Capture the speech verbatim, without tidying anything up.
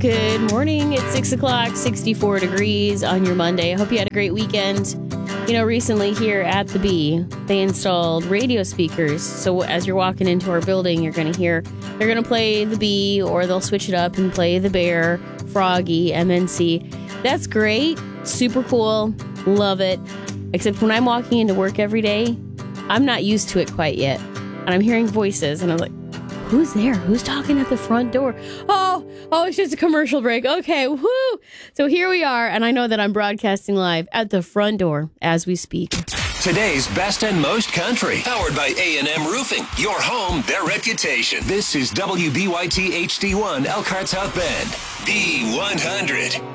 Good morning. It's six o'clock, sixty-four degrees on your Monday. I hope you had a great weekend. You know, recently here at the Bee, they installed radio speakers. So as you're walking into our building, you're going to hear, they're going to play the Bee, or they'll switch it up and play the Bear, Froggy, M N C. That's great. Super cool. Love it. Except when I'm walking into work every day, I'm not used to it quite yet. And I'm hearing voices and I'm like, who's there? Who's talking at the front door? Oh, oh, it's just a commercial break. Okay, whoo. So here we are, and I know that I'm broadcasting live at the front door as we speak. Today's best and most country. Powered by A and M Roofing. Your home, their reputation. This is W B Y T H D one Elkhart South Bend. B one hundred.